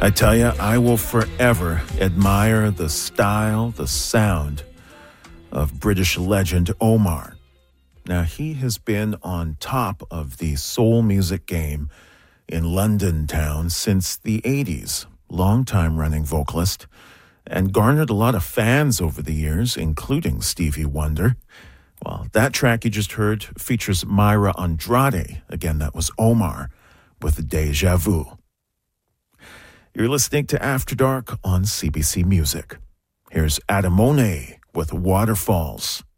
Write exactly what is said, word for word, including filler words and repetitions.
I tell you, I will forever admire the style, the sound of British legend Omar. Now, he has been on top of the soul music game in London town since the eighties, long-time running vocalist, and garnered a lot of fans over the years, including Stevie Wonder. Well, that track you just heard features Myra Andrade. Again, that was Omar with Deja Vu. You're listening to After Dark on C B C Music. Here's Adamone with Waterfalls.